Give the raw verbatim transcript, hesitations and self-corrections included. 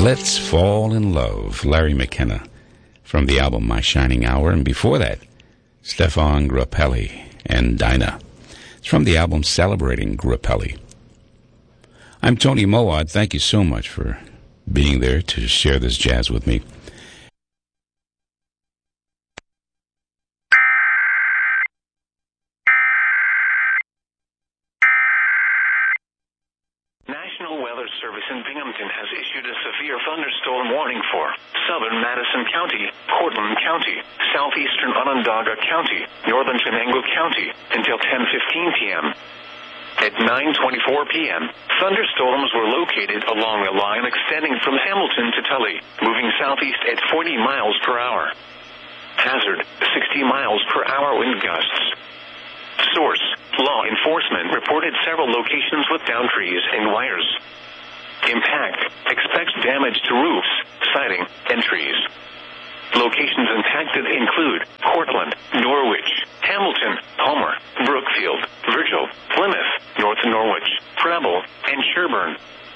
Let's Fall in Love, Larry McKenna, from the album My Shining Hour. And before that, Stefan Grappelli and Dinah. It's from the album Celebrating Grappelli. I'm Tony Mowat. Thank you so much for being there to share this jazz with me. National Weather Service in Binghamton has issued a severe thunderstorm warning for southern Madison County, Cortland County, southeastern Onondaga County, northern Chenango County until ten fifteen p.m. At nine twenty-four p.m., thunderstorms were located along a line extending from Hamilton to Tully, moving southeast at forty miles per hour. Hazard, sixty miles per hour wind gusts. Source, law enforcement reported several locations with downed trees and wires. Impact, expects damage to roofs, siding, and trees. Locations impacted include Cortland, Norwich, Hamilton, Homer, Brookfield, Virgil, Plymouth, North Norwich, Preble, and Sherburne.